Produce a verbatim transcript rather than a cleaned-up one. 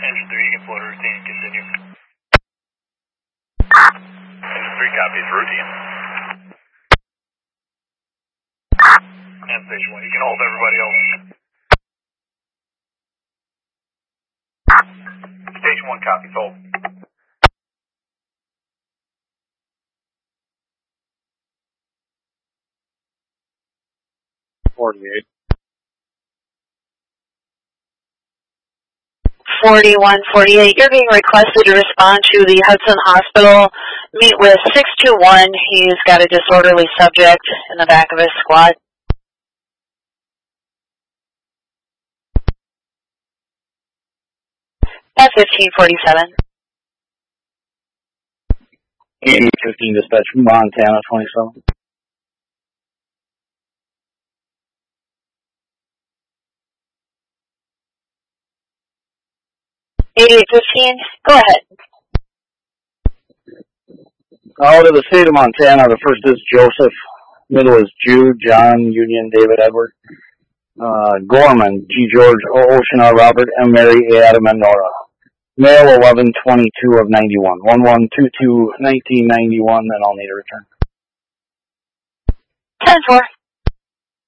Engine three, you can float a routine and continue. Engine three copies, routine. And station one, you can hold everybody else. Station one copies, hold. forty-eight. forty-one forty-eight, you're being requested to respond to the Hudson Hospital. Meet with six two one. He's got a disorderly subject in the back of his squad. At fifteen forty-seven. eighty fifteen dispatch, Montana twenty-seven. eighty-eight fifteen, go ahead. Out of the state of Montana, the first is Joseph, middle is Jude, John, Union, David, Edward, uh, Gorman, G. George, O. Ocean, R. Robert, M. Mary, A. Adam, and Nora. Male eleven twenty-two of ninety-one, one one two two nineteen ninety-one, and I'll need a return. ten four.